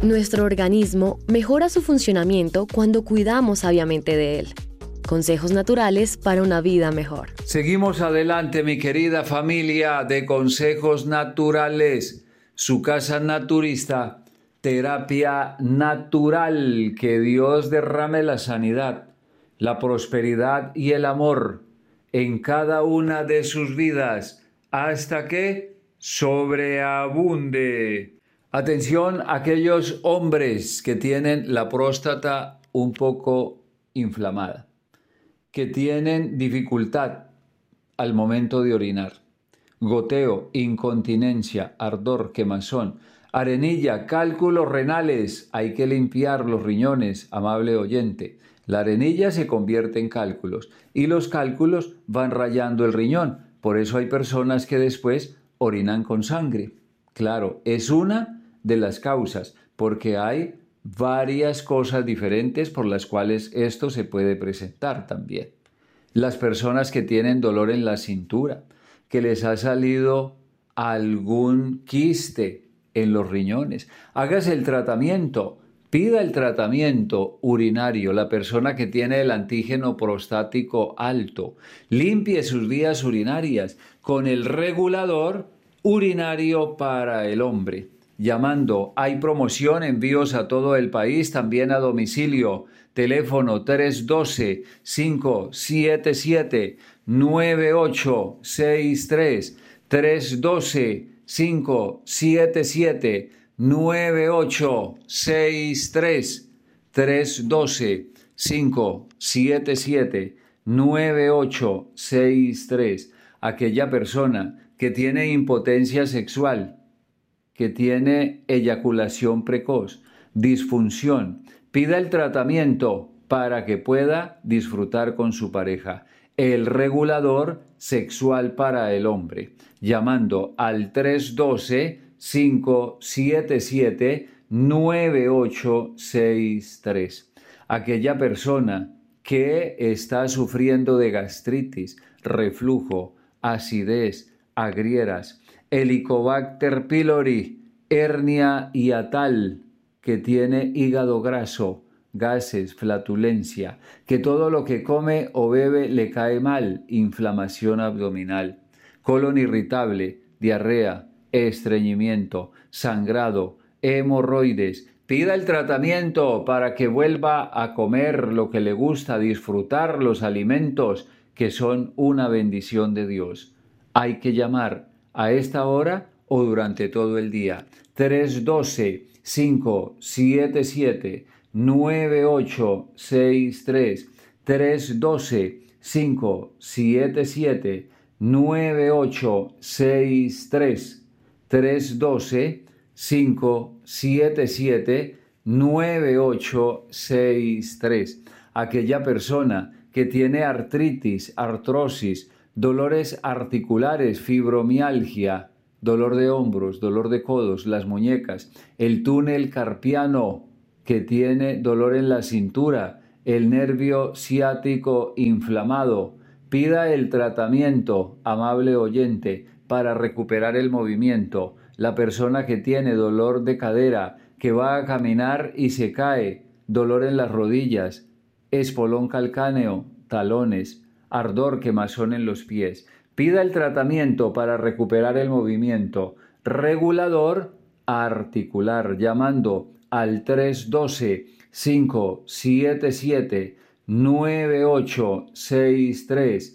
Nuestro organismo mejora su funcionamiento cuando cuidamos sabiamente de él. Consejos naturales para una vida mejor. Seguimos adelante, mi querida familia de Consejos Naturales, su casa naturista, terapia natural. Que Dios derrame la sanidad, la prosperidad y el amor en cada una de sus vidas, hasta que sobreabunde. Atención a aquellos hombres que tienen la próstata un poco inflamada, que tienen dificultad al momento de orinar, goteo, incontinencia, ardor, quemazón, arenilla, cálculos renales. Hay que limpiar los riñones, amable oyente. La arenilla se convierte en cálculos y los cálculos van rayando el riñón. Por eso hay personas que después orinan con sangre. Claro, es una de las causas, porque hay varias cosas diferentes por las cuales esto se puede presentar también. Las personas que tienen dolor en la cintura, que les ha salido algún quiste en los riñones, hágase el tratamiento, pida el tratamiento urinario. La persona que tiene el antígeno prostático alto, limpie sus vías urinarias con el regulador urinario para el hombre. Llamando, hay promoción, envíos a todo el país, también a domicilio. Teléfono 312-577-9863, 312-577-9863, 312-577-9863. Aquella persona que tiene impotencia sexual, que tiene eyaculación precoz, disfunción, pida el tratamiento para que pueda disfrutar con su pareja. El regulador sexual para el hombre, llamando al 312-577-9863. Aquella persona que está sufriendo de gastritis, reflujo, acidez, agrieras, Helicobacter pylori, hernia hiatal, que tiene hígado graso, gases, flatulencia, que todo lo que come o bebe le cae mal, inflamación abdominal, colon irritable, diarrea, estreñimiento, sangrado, hemorroides. Pida el tratamiento para que vuelva a comer lo que le gusta, disfrutar los alimentos que son una bendición de Dios. Hay que llamar a esta hora o durante todo el día. 312-577-9863, 312-577-9863, 312-577-9863. Aquella persona que tiene artritis, artrosis, dolores articulares, fibromialgia, dolor de hombros, dolor de codos, las muñecas, el túnel carpiano, que tiene dolor en la cintura, el nervio ciático inflamado. Pida el tratamiento, amable oyente, para recuperar el movimiento. La persona que tiene dolor de cadera, que va a caminar y se cae, dolor en las rodillas, espolón calcáneo, talones, ardor, quemazón en los pies. Pida el tratamiento para recuperar el movimiento. Regulador articular, llamando al 312-577-9863,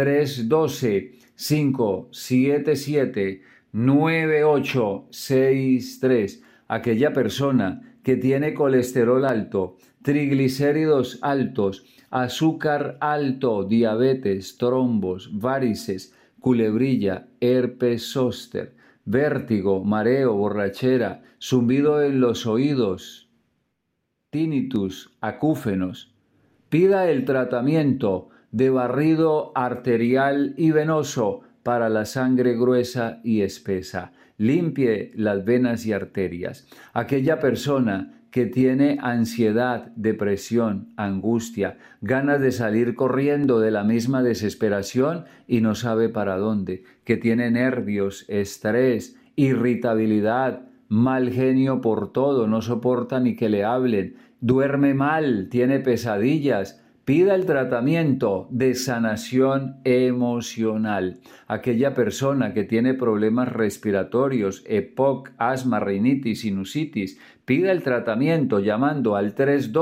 312-577-9863. Aquella persona que tiene colesterol alto, triglicéridos altos, azúcar alto, diabetes, trombos, varices, culebrilla, herpes zóster, vértigo, mareo, borrachera, zumbido en los oídos, tinnitus, acúfenos. Pida el tratamiento de barrido arterial y venoso para la sangre gruesa y espesa. Limpie las venas y arterias. Aquella persona que tiene ansiedad, depresión, angustia, ganas de salir corriendo de la misma desesperación y no sabe para dónde, que tiene nervios, estrés, irritabilidad, mal genio por todo, no soporta ni que le hablen, duerme mal, tiene pesadillas, pida el tratamiento de sanación emocional. Aquella persona que tiene problemas respiratorios, EPOC, asma, rinitis, sinusitis, pida el tratamiento llamando al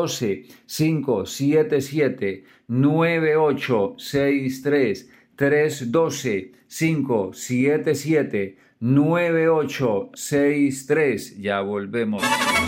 312-577-9863, 312-577-9863. Ya volvemos.